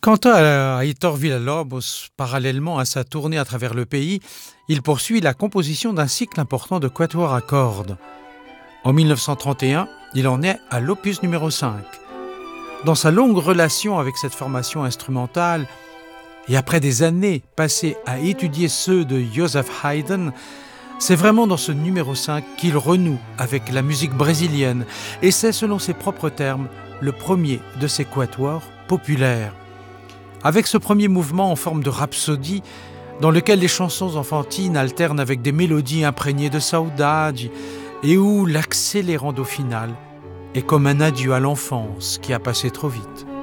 Quant à Heitor Villa-Lobos, parallèlement à sa tournée à travers le pays, il poursuit la composition d'un cycle important de quatuors à cordes. En 1931, il en est à l'opus numéro 5. Dans sa longue relation avec cette formation instrumentale, et après des années passées à étudier ceux de Joseph Haydn, c'est vraiment dans ce numéro 5 qu'il renoue avec la musique brésilienne, et c'est, selon ses propres termes, le premier de ses quatuors populaires. Avec ce premier mouvement en forme de rhapsodie, dans lequel les chansons enfantines alternent avec des mélodies imprégnées de saudade, et où l'accélérando final est comme un adieu à l'enfance qui a passé trop vite.